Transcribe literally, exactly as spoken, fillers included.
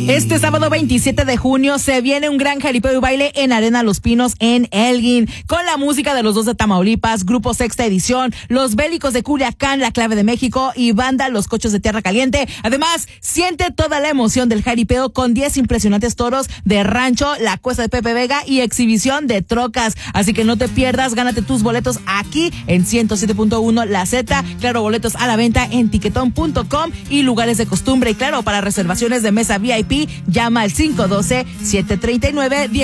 Este sábado veintisiete de junio se viene un gran jaripeo y baile en Arena Los Pinos en Elgin, con la música de los dos de Tamaulipas, Grupo Sexta Edición, Los Bélicos de Culiacán, La Clave de México y Banda Los Cochos de Tierra Caliente. Además, siente toda la emoción del jaripeo con diez impresionantes toros de rancho, la cuesta de Pepe Vega y exhibición de trocas. Así que no te pierdas, gánate tus boletos aquí en ciento siete punto uno La Z. Claro, boletos a la venta en tiquetón punto com y lugares de costumbre. Y claro, para reservaciones de mesa V I P, llama al cinco uno dos, siete tres nueve, uno cero